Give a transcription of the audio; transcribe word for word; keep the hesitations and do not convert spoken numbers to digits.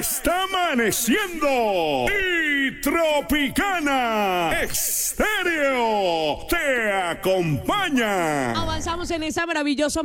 está amaneciendo y Tropicana Estéreo te acompaña. Avanzamos en esa maravillosa